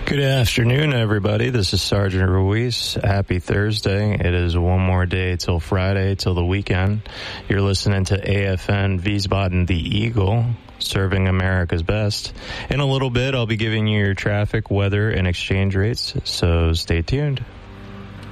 Good afternoon, everybody. This is Sergeant Ruiz. Happy Thursday. It is one more day till Friday, till the weekend. You're listening to AFN Wiesbaden the Eagle, serving America's best. In a little bit, I'll be giving you your traffic, weather, and exchange rates, so stay tuned.